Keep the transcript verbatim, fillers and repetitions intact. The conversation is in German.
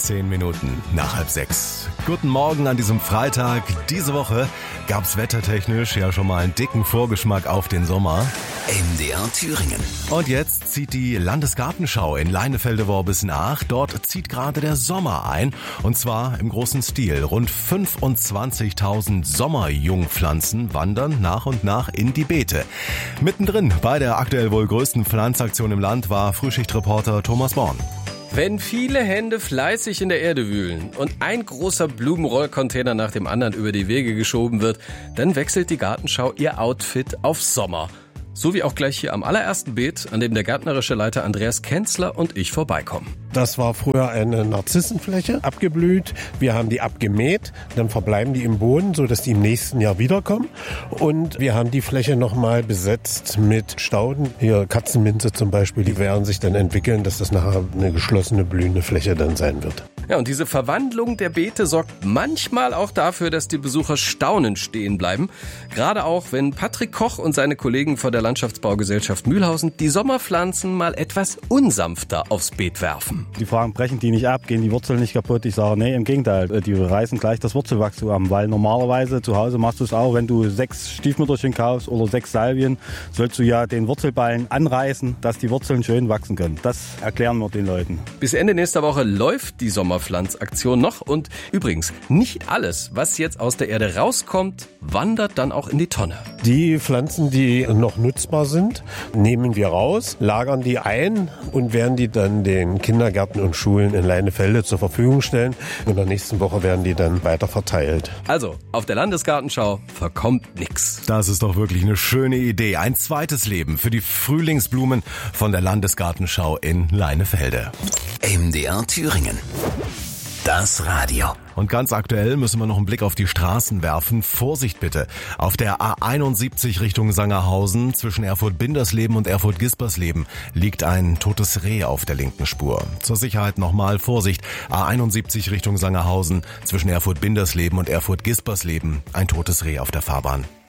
Zehn Minuten nach halb sechs. Guten Morgen an diesem Freitag. Diese Woche gab's wettertechnisch ja schon mal einen dicken Vorgeschmack auf den Sommer. M D R Thüringen. Und jetzt zieht die Landesgartenschau in Leinefelde-Worbis nach. Dort zieht gerade der Sommer ein. Und zwar im großen Stil. Rund fünfundzwanzigtausend Sommerjungpflanzen wandern nach und nach in die Beete. Mittendrin bei der aktuell wohl größten Pflanzaktion im Land war Frühschichtreporter Thomas Born. Wenn viele Hände fleißig in der Erde wühlen und ein großer Blumenrollcontainer nach dem anderen über die Wege geschoben wird, dann wechselt die Gartenschau ihr Outfit auf Sommer. So wie auch gleich hier am allerersten Beet, an dem der gärtnerische Leiter Andreas Kenzler und ich vorbeikommen. Das war früher eine Narzissenfläche, abgeblüht. Wir haben die abgemäht, dann verbleiben die im Boden, sodass die im nächsten Jahr wiederkommen. Und wir haben die Fläche nochmal besetzt mit Stauden. Hier Katzenminze zum Beispiel, die werden sich dann entwickeln, dass das nachher eine geschlossene blühende Fläche dann sein wird. Ja, und diese Verwandlung der Beete sorgt manchmal auch dafür, dass die Besucher staunend stehen bleiben. Gerade auch, wenn Patrick Koch und seine Kollegen von der Landschaftsbaugesellschaft Mühlhausen die Sommerpflanzen mal etwas unsanfter aufs Beet werfen. Die fragen, brechen die nicht ab, gehen die Wurzeln nicht kaputt? Ich sage, nee, im Gegenteil, die reißen gleich das Wurzelwachstum ab, weil normalerweise zu Hause machst du es auch, wenn du sechs Stiefmütterchen kaufst oder sechs Salvien, sollst du ja den Wurzelballen anreißen, dass die Wurzeln schön wachsen können. Das erklären wir den Leuten. Bis Ende nächster Woche läuft die Sommerpflanzaktion noch und übrigens, nicht alles, was jetzt aus der Erde rauskommt, wandert dann auch in die Tonne. Die Pflanzen, die noch nutzbar sind, nehmen wir raus, lagern die ein und werden die dann den Kindergärten und Schulen in Leinefelde zur Verfügung stellen. In der nächsten Woche werden die dann weiter verteilt. Also, auf der Landesgartenschau verkommt nix. Das ist doch wirklich eine schöne Idee. Ein zweites Leben für die Frühlingsblumen von der Landesgartenschau in Leinefelde. M D R Thüringen. Das Radio. Und ganz aktuell müssen wir noch einen Blick auf die Straßen werfen. Vorsicht bitte. Auf der A einundsiebzig Richtung Sangerhausen zwischen Erfurt-Bindersleben und Erfurt-Gispersleben liegt ein totes Reh auf der linken Spur. Zur Sicherheit nochmal Vorsicht. A einundsiebzig Richtung Sangerhausen zwischen Erfurt-Bindersleben und Erfurt-Gispersleben ein totes Reh auf der Fahrbahn.